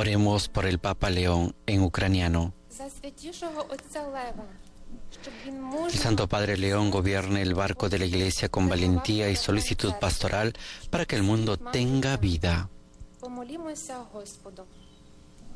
Oremos por el Papa León en ucraniano. За святішого отця Лева, щоб він El мужньо Santo Padre León gobierne el barco de la Iglesia con valentía y solicitud pastoral para que el mundo tenga vida. помолімося Господу.